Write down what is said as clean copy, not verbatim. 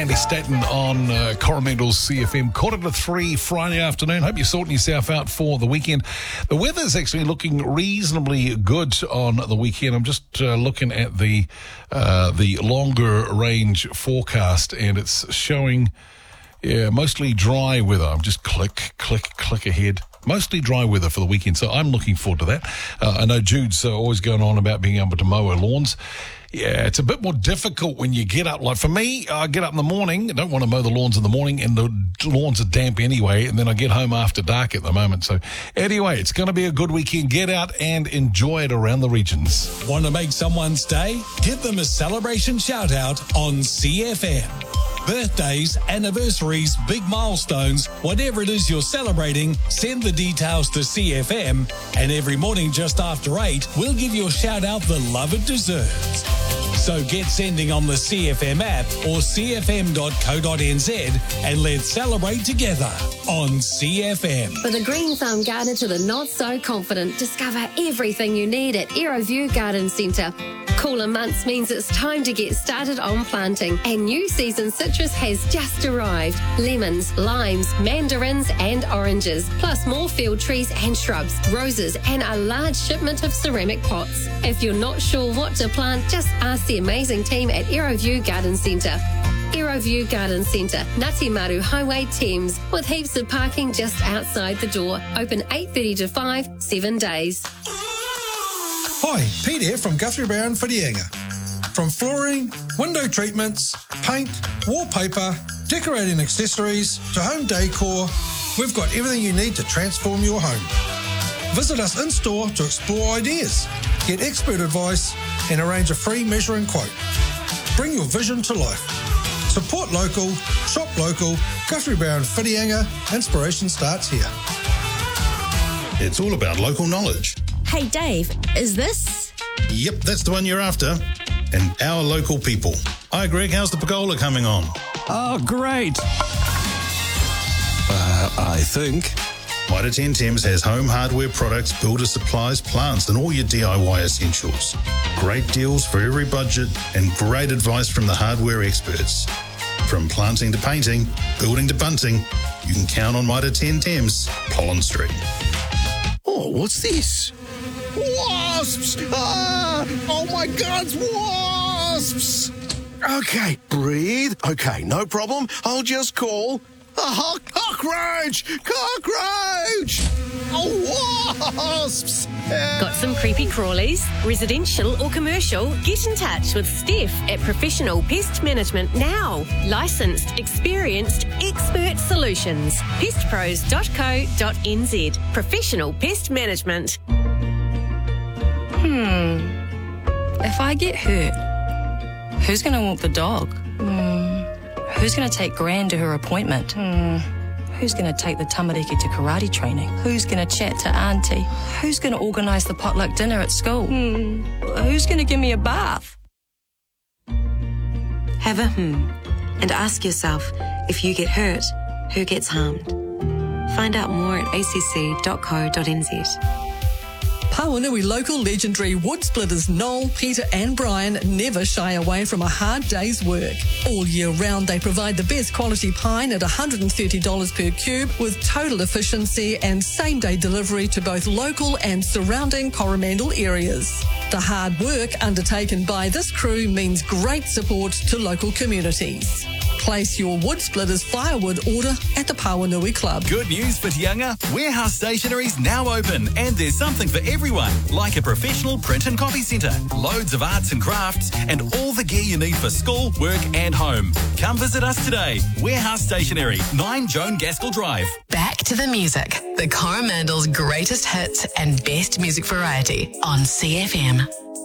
Candy Staten on Coromandel's CFM. 2:45 Friday afternoon. Hope you're sorting yourself out for the weekend. The weather's actually looking reasonably good on the weekend. I'm just looking at the longer range forecast, and it's showing mostly dry weather. I'm just click ahead. Mostly dry weather for the weekend, so I'm looking forward to that. I know Jude's always going on about being able to mow her lawns. Yeah, it's a bit more difficult when you get up. Like for me, I get up in the morning. I don't want to mow the lawns in the morning, and the lawns are damp anyway, and then I get home after dark at the moment. So anyway, it's going to be a good weekend. Get out and enjoy it around the regions. Want to make someone's day? Give them a celebration shout-out on CFM. Birthdays, anniversaries, big milestones, whatever it is you're celebrating, send the details to CFM, and every morning just after 8, we'll give you a shout-out the love it deserves. So get sending on the CFM app or cfm.co.nz and let's celebrate together on CFM. For the green thumb gardener to the not so confident, discover everything you need at Aeroview Garden Centre. Cooler months means it's time to get started on planting, and new season citrus has just arrived. Lemons, limes, mandarins and oranges, plus more field trees and shrubs, roses and a large shipment of ceramic pots. If you're not sure what to plant, just ask the amazing team at Aeroview Garden Centre. Aeroview Garden Centre, Ngati Maru Highway, Thames, with heaps of parking just outside the door. Open 8:30 to 5, 7 days. Hi, Pete here from Guthrie Brown Whitianga. From flooring, window treatments, paint, wallpaper, decorating accessories to home decor, we've got everything you need to transform your home. Visit us in-store to explore ideas, get expert advice and arrange a free measuring quote. Bring your vision to life. Support local, shop local, Guthrie Brown Whitianga. Inspiration starts here. It's all about local knowledge. Hey Dave, is this? Yep, that's the one you're after. And our local people. Hi Greg, how's the pergola coming on? Oh, great. I think. Mitre 10 Thames has home hardware products, builder supplies, plants and all your DIY essentials. Great deals for every budget and great advice from the hardware experts. From planting to painting, building to bunting, you can count on Mitre 10 Thames, Pollen Street. Oh, what's this? Wasps! Ah! Oh my God, it's wasps! Okay, breathe. Okay, no problem. I'll just call a cockroach! Cockroach! Oh, wasps! Got some creepy crawlies? Residential or commercial? Get in touch with Steph at Professional Pest Management now. Licensed, experienced, expert solutions. pestpros.co.nz. Professional Pest Management. If I get hurt, who's going to walk the dog? Who's going to take Gran to her appointment? Who's going to take the tamariki to karate training? Who's going to chat to Auntie? Who's going to organise the potluck dinner at school? Who's going to give me a bath? Have a and ask yourself, if you get hurt, who gets harmed? Find out more at acc.co.nz. Pawanui local legendary wood splitters Noel, Peter and Brian never shy away from a hard day's work. All year round they provide the best quality pine at $130 per cube with total efficiency and same-day delivery to both local and surrounding Coromandel areas. The hard work undertaken by this crew means great support to local communities. Place your wood splitters firewood order at the Pawanui Club. Good news for Tianga. Warehouse Stationery's now open and there's something for everyone, like a professional print and copy centre, loads of arts and crafts and all the gear you need for school, work and home. Come visit us today. Warehouse Stationery, 9 Joan Gaskell Drive. Back to the music. The Coromandel's greatest hits and best music variety on CFM.